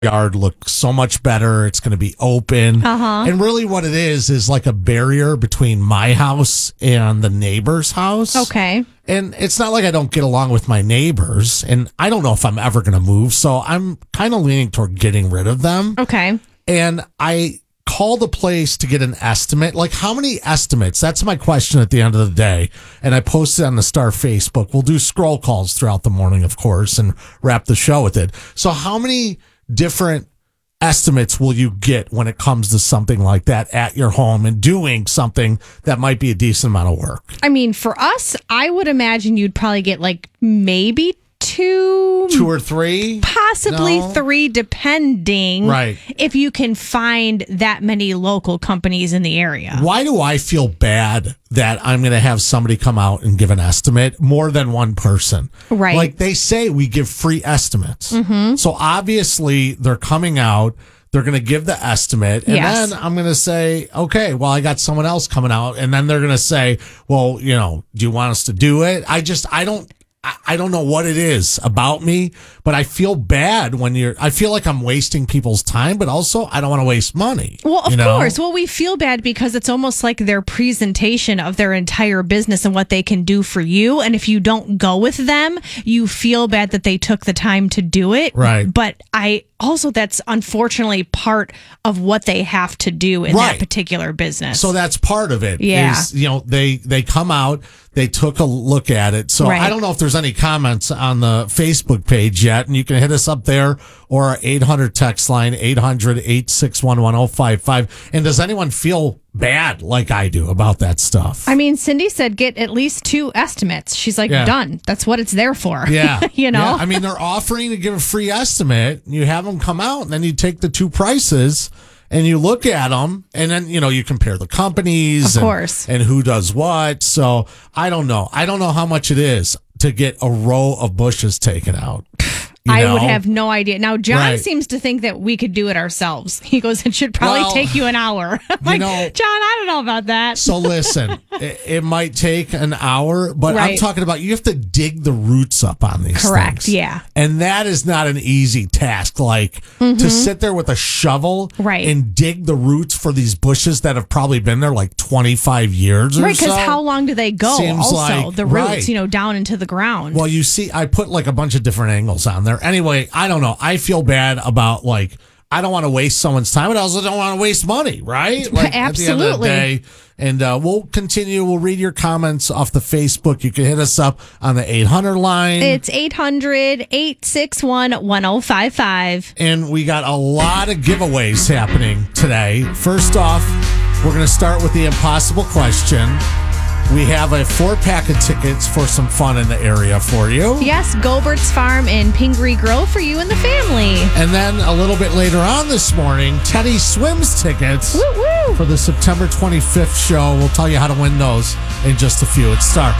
yard look so much better. It's going to be open. And really what it is like a barrier between my house and the neighbor's house. Okay. And it's not like I don't get along with my neighbors, and I don't know if I'm ever going to move. So I'm kind of leaning toward getting rid of them. Okay. And I called the place to get an estimate. Like, how many estimates? That's my question at the end of the day. And I posted on the Star Facebook. We'll do scroll calls throughout the morning, of course, and wrap the show with it. So how many different estimates will you get when it comes to something like that at your home and doing something that might be a decent amount of work? I mean, for us, I would imagine you'd probably get like maybe two or three, possibly three, depending. Right. If you can find that many local companies in the area. Why do I feel bad that I'm going to have somebody come out and give an estimate, more than one person? Right. Like they say, we give free estimates. So obviously they're coming out. They're going to give the estimate. And then I'm going to say, okay, well, I got someone else coming out. And then they're going to say, well, do you want us to do it? I don't know what it is about me, but I feel bad I feel like I'm wasting people's time, but also I don't want to waste money. Well, of course. Well, we feel bad because it's almost like their presentation of their entire business and what they can do for you. And if you don't go with them, you feel bad that they took the time to do it. Right. But that's unfortunately part of what they have to do in that particular business. So that's part of it. Yeah. Is, they come out, they took a look at it. So I don't know if there's any comments on the Facebook page yet, and you can hit us up there or our 800 text line, 800-861-1055. And does anyone feel bad like I do about that stuff? I mean, Cindy said get at least 2 estimates. She's like, done. That's what it's there for. Yeah. Yeah. I mean, they're offering to give a free estimate. You have them come out, and then you take the 2 prices and you look at them, and then, you compare the companies. Of course. And who does what. So I don't know. I don't know how much it is to get a row of bushes taken out. I would have no idea. Now, John seems to think that we could do it ourselves. He goes, it should probably take you an hour. I'm like, John, I don't know about that. So listen, it might take an hour, but I'm talking about you have to dig the roots up on these Correct, things. yeah. And that is not an easy task. Like to sit there with a shovel and dig the roots for these bushes that have probably been there like 25 years or so. Right, because how long do they go Seems also? like, the roots, down into the ground. Well, you see, I put like a bunch of different angles on there. Anyway, I don't know. I feel bad about I don't want to waste someone's time, but I also don't want to waste money, right? Absolutely. At the end of the day. And we'll continue. We'll read your comments off the Facebook. You can hit us up on the 800 line. It's 800-861-1055. And we got a lot of giveaways happening today. First off, we're going to start with the impossible question. We have a 4-pack of tickets for some fun in the area for you. Yes, Gobert's Farm in Pingree Grove for you and the family. And then a little bit later on this morning, Teddy Swims tickets for the September 25th show. We'll tell you how to win those in just a few. It's Star